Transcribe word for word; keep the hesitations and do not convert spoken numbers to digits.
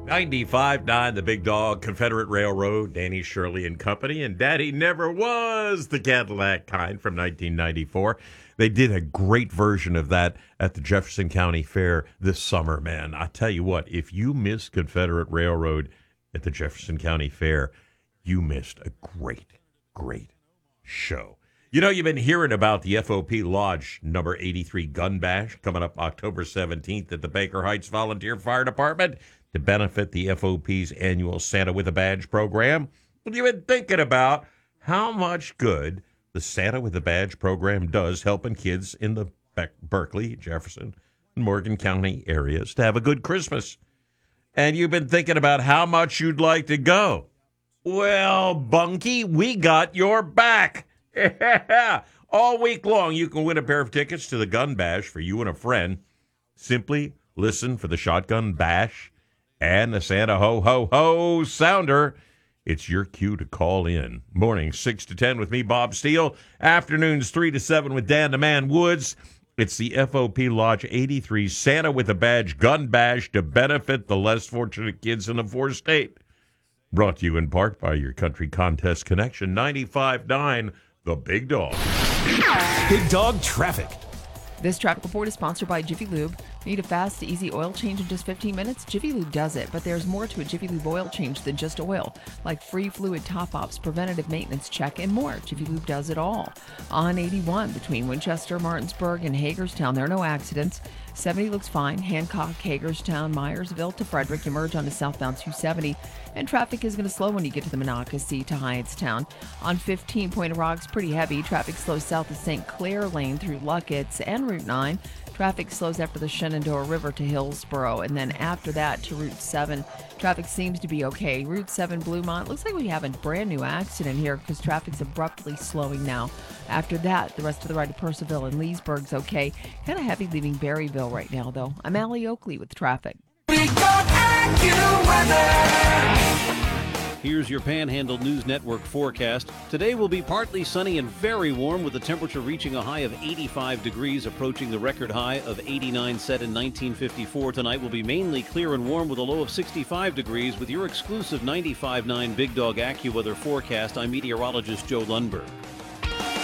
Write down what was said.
ninety-five point nine, the Big Dog, Confederate Railroad, Danny Shirley and Company, and Daddy Never Was the Cadillac Kind from nineteen ninety-four. They did a great version of that at the Jefferson County Fair this summer, man. I tell you what, if you missed Confederate Railroad at the Jefferson County Fair, you missed a great, great show. You know, you've been hearing about the F O P Lodge number eighty-three Gun Bash coming up October seventeenth at the Baker Heights Volunteer Fire Department to benefit the F O P's annual Santa with a Badge program. Well, you've been thinking about how much good the Santa with a Badge program does helping kids in the Berkeley, Jefferson, and Morgan County areas to have a good Christmas. And you've been thinking about how much you'd like to go. Well, Bunky, we got your back. Yeah. All week long, you can win a pair of tickets to the Gun Bash for you and a friend. Simply listen for the Shotgun Bash and the Santa Ho Ho Ho sounder. It's your cue to call in. Mornings six to ten with me, Bob Steele. Afternoons three to seven with Dan the Man Woods. It's the F O P Lodge eighty-three Santa with a Badge Gun Bash to benefit the less fortunate kids in the four state. Brought to you in part by your country contest connection, ninety-five point nine, The Big Dog. Big Dog Traffic. This traffic report is sponsored by Jiffy Lube. Need a fast, easy oil change in just fifteen minutes? Jiffy Lube does it, but there's more to a Jiffy Lube oil change than just oil, like free fluid top-ups, preventative maintenance check, and more. Jiffy Lube does it all. On eighty-one, between Winchester, Martinsburg, and Hagerstown, there are no accidents. seventy looks fine. Hancock, Hagerstown, Myersville to Frederick, emerge onto southbound two seventy. And traffic is going to slow when you get to the Monocacy to Hyattstown. On fifteen, Point of Rocks, pretty heavy. Traffic slows south of Saint Clair Lane through Luckett's and Route nine. Traffic slows after the Shenandoah River to Hillsboro, and then after that to Route seven. Traffic seems to be okay. Route seven, Bluemont. Looks like we have a brand new accident here because traffic's abruptly slowing now. After that, the rest of the ride to Purcellville and Leesburg's okay. Kind of heavy leaving Berryville right now, though. I'm Allie Oakley with traffic. Here's your Panhandle News Network forecast. Today will be partly sunny and very warm with the temperature reaching a high of eighty-five degrees, approaching the record high of eighty-nine set in nineteen fifty-four. Tonight will be mainly clear and warm with a low of sixty-five degrees. With your exclusive ninety-five point nine Big Dog AccuWeather forecast, I'm meteorologist Joe Lundberg.